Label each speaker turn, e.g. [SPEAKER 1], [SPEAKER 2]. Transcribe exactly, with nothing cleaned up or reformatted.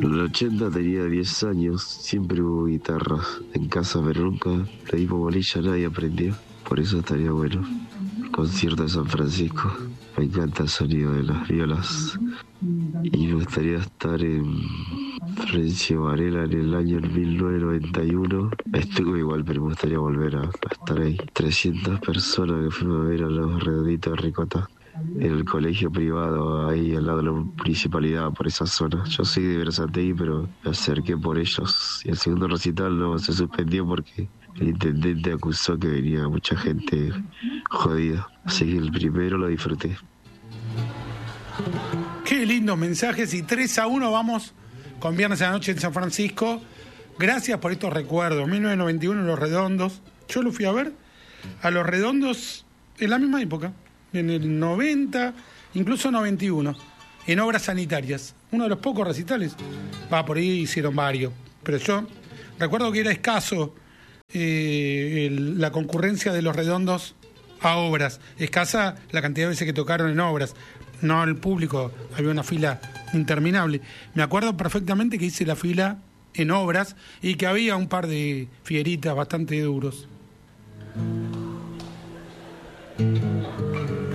[SPEAKER 1] En el ochenta tenía diez años, siempre hubo guitarra en casa, pero nunca le dimos bolilla, nadie aprendió. Por eso estaría bueno. El concierto de San Francisco. Me encanta el sonido de las violas. Y me gustaría estar en Florencio Varela en el año mil novecientos noventa y uno. Estuve igual, pero me gustaría volver a, a estar ahí. trescientas personas que fuimos a ver a los Redonditos de Ricota. En el colegio privado, ahí al lado de la municipalidad, por esa zona. Yo soy de Berazategui, pero me acerqué por ellos. Y el segundo recital no se suspendió porque el intendente acusó que venía mucha gente jodida. Así que el primero lo disfruté.
[SPEAKER 2] Qué lindos mensajes. Y tres a uno vamos con Viernes a la Noche en San Francisco. Gracias por estos recuerdos. mil novecientos noventa y uno, Los Redondos. Yo lo fui a ver a Los Redondos en la misma época. En el noventa, incluso noventa y uno, en Obras Sanitarias. Uno de los pocos recitales. Va, por ahí hicieron varios. Pero yo recuerdo que era escaso eh, el, la concurrencia de Los Redondos a Obras. Escasa la cantidad de veces que tocaron en Obras. No el público, había una fila interminable. Me acuerdo perfectamente que hice la fila en Obras y que había un par de fieritas bastante duros.